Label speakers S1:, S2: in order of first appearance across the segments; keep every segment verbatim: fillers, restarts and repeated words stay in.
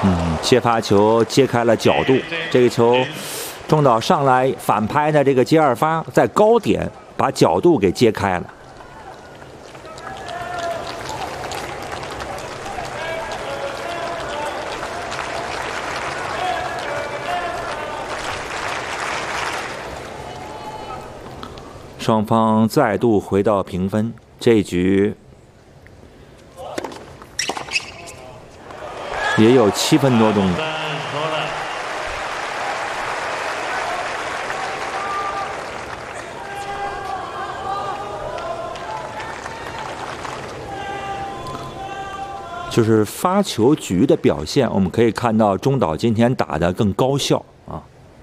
S1: 嗯，接发球揭开了角度，这个球中岛上来反拍的这个接二发，在高点把角度给揭开了。双方再度回到平分，这一局也有七分多钟了。就是发球局的表现，我们可以看到中岛今天打得更高效啊。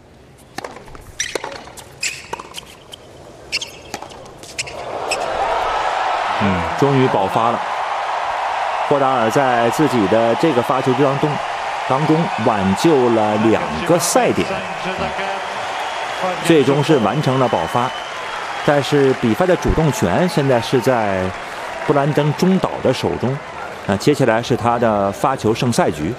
S1: 嗯，终于爆发了。霍达尔在自己的这个发球当中，当中挽救了两个赛点，最终是完成了爆发。但是比赛的主动权现在是在布兰登中岛的手中。啊，接下来是他的发球胜赛局。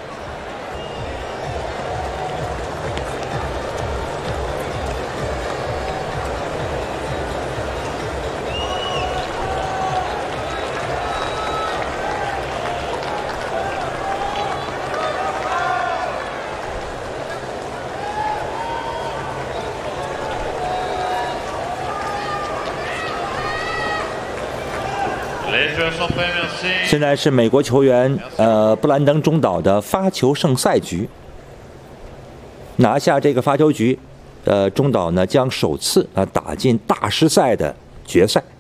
S1: 现在是美国球员呃布兰登中岛的发球胜赛局，拿下这个发球局，呃中岛呢将首次啊打进大师赛的决赛。